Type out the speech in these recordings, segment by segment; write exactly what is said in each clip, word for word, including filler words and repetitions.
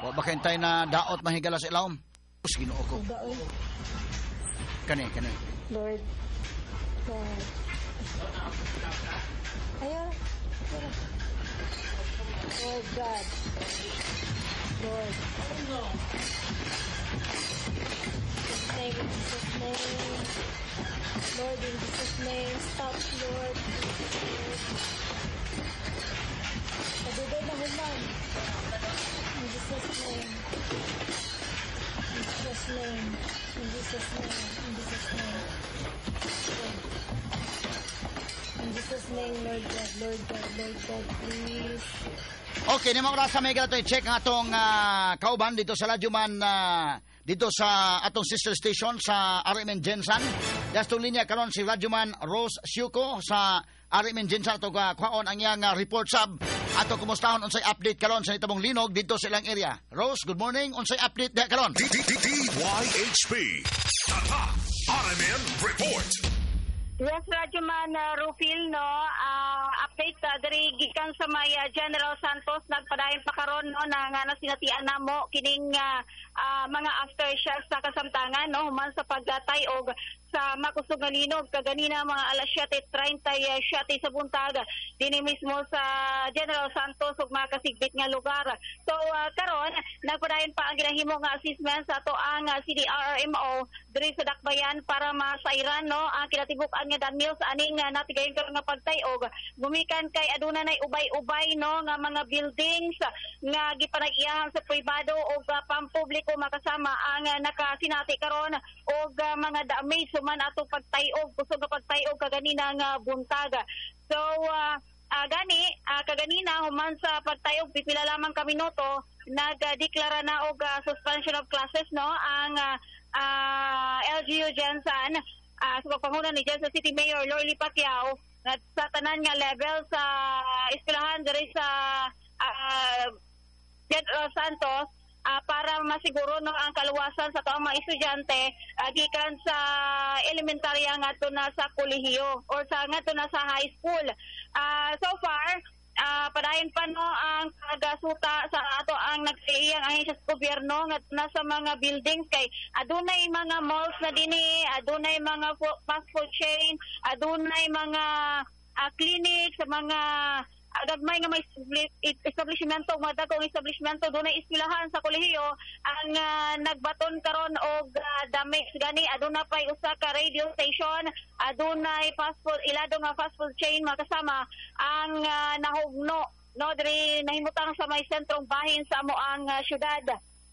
Wa ba kayong na daot mahigala sa ilawom? Us, Ginoo ko. Daoy. Kani, kani. Lord God. Ayaw. Lord God. Lord. In Jesus' name, in Jesus' name. Lord, in Jesus' name. Stop, Lord. Pagubay na human. In Jesus' name. In Jesus' name. In Jesus' name. In Jesus' name. In Jesus' name, Lord God, Lord God, Lord God, please. Okay, ni mga rasa may gato i-check ang atong uh, kauban dito sa Ladyuman uh, dito sa atong sister station sa R M N Gensan. Dastong linya karon si Ladyuman Rose Siuko sa R M N Gensan ato uh, kwaon ang iyang uh, report sub. Ato kumustahon unsay update karon sa itabong linog dito sa ilang area. Rose, good morning. Unsay update da karon? D Y H P Tata R M N report. Yes, Radyoman uh, Rufil, no, uh, update uh, dari gikan sa may uh, General Santos nagpadayon pa karon no na nga nasinatian namo kining uh, uh, mga aftershocks sa kasamtangan no human sa pagdatay og sa makusog nga linog kaganina mga alas siyete treinta siyete sa buntag dinhi mismo sa General Santos ug mga kasigbit nga lugar. So uh, karon nagpadayon pa ang ginahimo nga assessment sa ato ang uh, C D R R M O diri sa Dakbayan para masairan no ang kinatibuk-an nga damyo sa aning uh, natigayon karon nga pagtayog gumikan kay aduna nay ubay-ubay no nga mga buildings nga gipanag-iyahan sa pribado o uh, pampubliko makasama ang uh, nakasinati karon og uh, mga damage man ato pagtayog kusog nga pagtayog kaganina nga buntag. So uh, uh, gani uh, kaganina human sa pagtayog pipila lamang ka minuto nagdeklara na og uh, suspension of classes no ang uh, uh, L G U Gensan uh, sa pagpangunan ni Gensan City Mayor Lorly Pacquiao at sa tanan nga level sa eskwelahan diri sa uh, General Santos Uh, para masiguro no ang kaluwasan sa taong mga estudyante uh, gikan sa elementary ngadto na sa kolehiyo or sa ngadto na sa high school. Uh, so far uh, padayon pa no ang pagasuta sa ato ang nagsiiyang ahensya sa gobyerno ngadto na sa mga buildings kay adunay mga malls na dinhi, adunay mga fast food chain, adunay mga uh, clinics sa mga gagmay nga may establishmento, mga dagong establishmento doon ay eskwelahan sa kolehiyo ang uh, nagbaton karon og uh, damage gani aduna pay usa ka radio station, adunay fast food ilado nga fast food chain makasama ang uh, nahugno no diri nahimutang sa may sentrong bahin sa amo ang uh, syudad.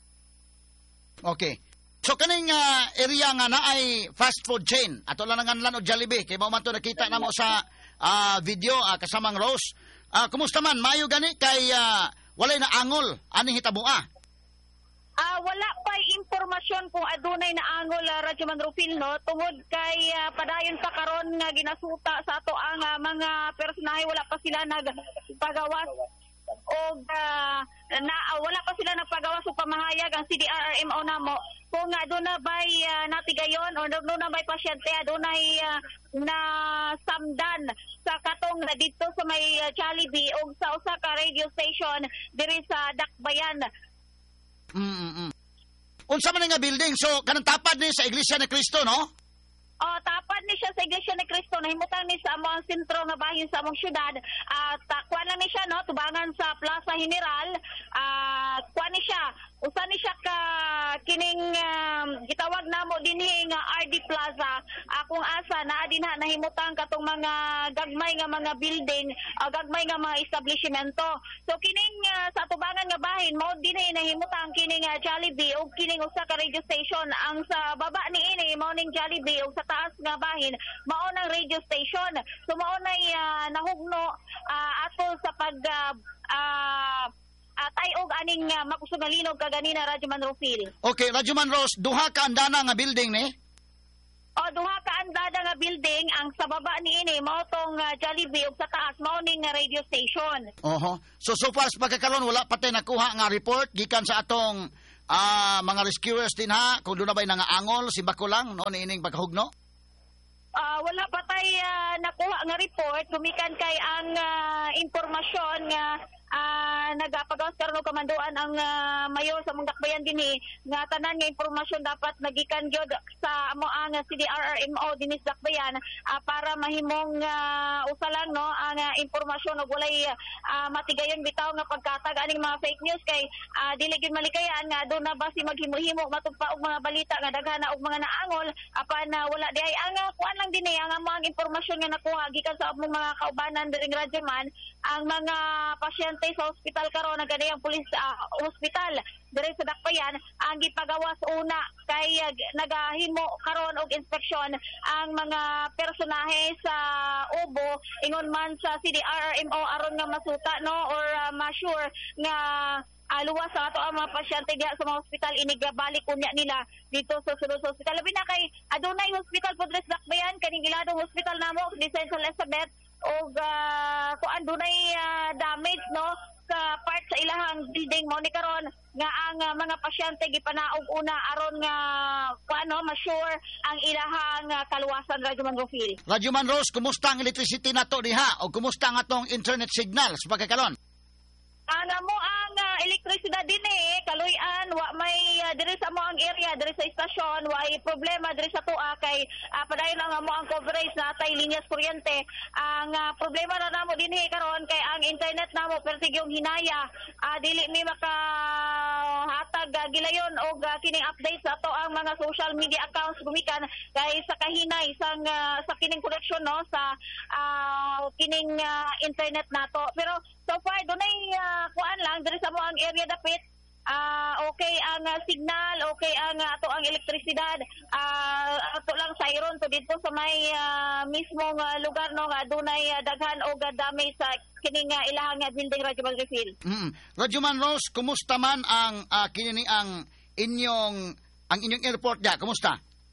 Okay. So kaning uh, area nga na ay fast food chain ato lang nganlan og Jollibee kay mao man to nakita namo sa uh, video uh, kasamang Rose. Ah, uh, kumusta man? Mayo gani kay uh, walay na angol aning hitabo-a. Ah, uh, wala pa impormasyon kung adunay na angol uh, Radyoman Rufil no tungod kay uh, padayon pa karon nga ginasuta sa ato ang uh, mga personahe wala pa sila nagpagawas og uh, na uh, wala pa sila nagpagawas og pamahayag ang C D R R M O namo kung aduna bay uh, natigayon o aduna bay pasyente adunay uh, na samdan sa katong na dito sa may uh, Jollibee o sa usa ka radio station diri sa Dakbayan. Mm. Unsa man nga building so kanang tapad ni sa Iglesia ni Cristo no? Oh, tapad ni siya sa Iglesia ni Cristo nahimutang ni sa among sentro nga bahin sa among syudad at uh, kuan lang ni siya no tubangan sa Plaza General at uh, kuan ni siya usa ni siya ka kining um, gitawag namo dinhi nga R D Plaza akong uh, asa naa dinha nahimutang katong mga gagmay nga mga building uh, gagmay nga mga establishmento so kining uh, sa tubangan nga bahin mao dinhi nahimutang kining uh, Jollibee ug kining usa ka radio station ang sa baba niini mao ning Jollibee ug sa taas nga bahin mao nang radio station so mao nay uh, nahugno uh, ato sa pag uh, uh, uh, tayog aning uh, makusog nga linog kaganina Radyoman Rufil. Okay, Radyoman Rose, duha ka andana nga building ni? O duha ka andada nga building ang sa baba niini mao tong uh, Jollibee ug sa taas mao ning uh, radio station. Oho. So so far sa pagkakaroon wala pa tay nakuha nga report gikan sa atong uh, mga rescuers din ha kung doon na ba'y nangaangol si Bako lang no niining pagkahugno? Uh, wala pa tay uh, nakuha nga report gumikan kay ang uh, impormasyon nga uh, nagapagawas karon og kamanduan ang uh, mayor sa Mungdakbayan dinhi nga tanan nga impormasyon dapat nagikan gyud sa amo ang C D R R M O dinhi sa Dakbayan uh, para mahimong uh, usa lang no ang uh, impormasyon og walay uh, matigayon bitaw nga pagkatag aning mga fake news kay uh, dili gyud malikayan nga aduna na ba si maghimo-himo matugpa og mga balita nga daghan na og mga naangol apan uh, wala di ay ang uh, kuan lang dinhi ang mga impormasyon nga nakuha gikan sa among mga kaubanan diring radyo man ang mga pasyente sa ospital karon nga ganayang pulis uh, hospital diri sa Dakbayan ang gipagawas una kay uh, nagahimo karon og inspeksyon ang mga personahe sa Ubo ingon man sa C D R R M O aron nga masuta no or uh, ma-sure nga uh, luwas sa ato ang mga pasyente diha sa mga hospital inigabalik unya nila dito sa sulod sa hospital labi na kay adunay hospital po diri sa Dakbayan kaning iladong hospital namo di Saint Elizabeth og uh, kuan dunay uh, damage no sa part sa ilahang building mo ni karon nga ang uh, mga pasyente gipanaog una aron nga kuano ma-sure ang ilahang uh, kaluwasan Radyo Man Rufil. Radyo Man Rose, kumusta ang electricity nato diha o kumusta ang atong internet signal sa pagkakaron? Ana mo ang uh, elektrisidad din eh, kaluyan, wa may uh, diri sa mo ang area, diri sa istasyon, wa ay problema diri sa tuwa kay uh, padayon ang mo ang coverage na tay linyas kuryente. Ang uh, problema na namo din eh karon kay ang internet namo pertig yung hinaya, uh, dili mi maka hatag uh, gilayon og uh, kining update sa ato ang mga social media accounts gumikan kay sa kahinay sang uh, sa kining connection no sa uh, kining uh, internet nato. Pero so far dunay uh, kuan lang diri sa mo ang area dapit uh, okay ang uh, signal, okay ang uh, ato ang elektrisidad, uh, ato lang sayron to dito sa may uh, mismong uh, lugar no nga dunay uh, daghan og uh, damage sa kining uh, ilahang uh, building Radyo Man Rufil. Mm. Radyo Man Rose, kumusta man ang uh, kini ang inyong ang inyong airport diha? Kumusta?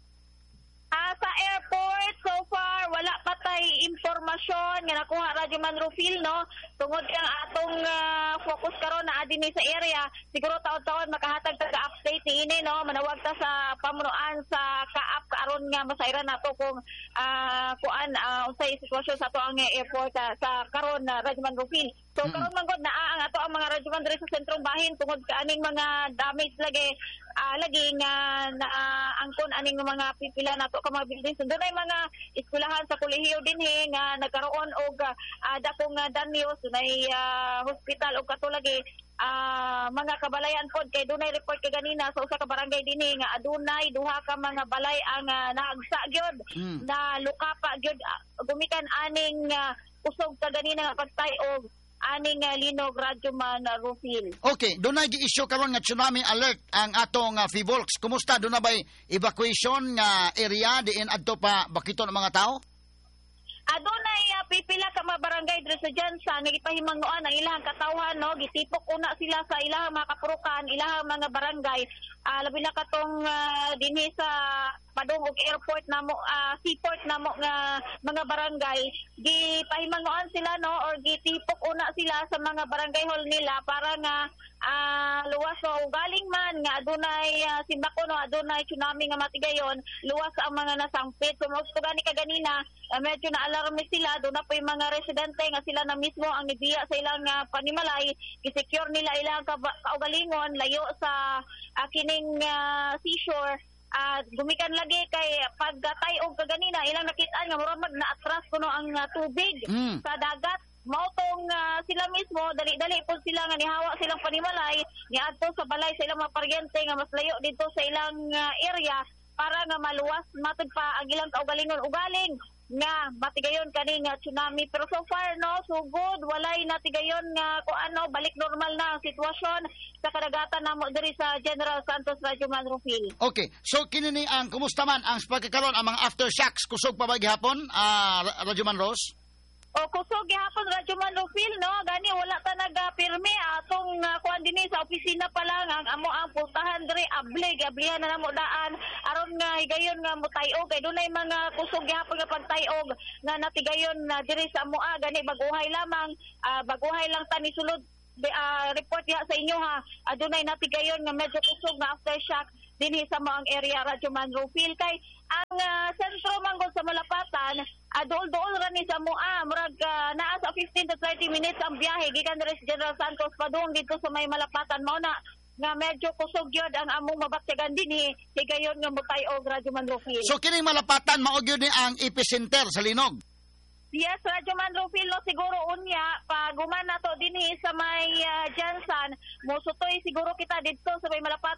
Uh, sa airport, so far, wala pa tay impormasyon nga nakuha Radyo Man Rufil, no? Tungod kang atong uh, focus karon na adin sa area, siguro taon-taon makahatag taga-update ini, no? Manawag ta sa pamunuan sa kaap karon nga masayran nato kung uh, kuan uh, unsay sitwasyon sa ato ang airport uh, sa karon na uh, Radyo Man Rufil. So mm-hmm. karon man gud naa ang ato ang mga radyo man diri sa sentrong bahin tungod kaaning mga damage lagi uh, lagi nga na uh, angkon aning mga pipila nato ka mga buildings. So dunay mga eskwelahan sa kolehiyo dinhi nga nagkaroon og uh, dakong uh, danyo dunay uh, hospital og kato lagi uh, mga kabalayan pod kay dunay report kay ganina sa usa ka barangay dinhi nga adunay duha ka mga balay ang uh, naagsa gyud mm. na lukapa gyud uh, gumikan aning uh, usog ka ganina nga pagtay-og aning uh, linog Radyo Man uh, Rufil. Okay, doon na gi-issue karon nga tsunami alert ang atong uh, Fivolks. Kumusta? Doon na ba'y evacuation nga uh, area diin adto pa bakito ng mga tao? Adunay uh, pipila ka mga barangay diri sa Jansan nga gipahimanguan ang ilahang katawhan no gitipok una sila sa ilahang mga kapurukan ilahang mga barangay uh, labi na katong uh, dinhi sa padung og airport namo uh, seaport namo nga mga barangay gipahimanguan sila no or gitipok una sila sa mga barangay hall nila para nga uh, luwas so galing man nga adunay uh, simbako no adunay tsunami nga matigayon luwas ang mga nasangpit so mo gani kaganina uh, medyo na alarme sila doon na po yung mga residente nga sila na mismo ang nibiya sa ilang uh, panimalay i-secure nila ilang kaugalingon layo sa uh, kining uh, seashore at uh, gumikan lagi kay paggatay og kaganina ilang nakit-an nga murag mag na-atras kuno ang uh, tubig mm. sa dagat mautong uh, sila mismo dali-dali po sila nga nihawa silang panimalay niadto sa balay sa ilang mga paryente nga mas layo dito sa ilang uh, area para nga maluwas matud pa ang ilang kaugalingon ugaling nga matigayon kaning uh, tsunami pero so far no so good walay natigayon nga uh, ano balik normal na ang sitwasyon sa kadagatan namo diri sa General Santos Radyo Man Rufil. Okay, so kinini ang kumusta man ang pagkakaroon ang mga aftershocks kusog pa ba gihapon uh, Radyo Man Rose? O kusog gihapon Radyo Man Rufil no gani wala ta nagapirmi atong uh, kuan dinhi sa opisina pa lang ang amo ang pultahan diri ablig ablihan na namo daan aron nga higayon nga mutay-og kay dunay mga kusog gihapon nga pagtay-og nga natigayon na uh, diri sa amo gani baguhay lamang uh, baguhay lang tani sulod uh, report ya sa inyo ha adunay natigayon nga medyo kusog na aftershock dinhi sa mo ang area Radyo Man Rufil kay ang uh, sentro manggod sa Malapatan adol-dol ra ni sa mua, murag ah, naa sa fifteen to thirty minutes ang biyahe gikan diri sa General Santos padung dito sa may Malapatan mao na nga medyo kusog yun ang among mabatyagan dinhi higayon nga mutay og Radyo Man Rufil. So kining Malapatan mao gyud ni ang epicenter sa linog. Yes, Radyo Man Rufil, no, siguro unya, pag guman na to dinhi sa may uh, Jansan, musutoy siguro kita dito sa may Malapatan.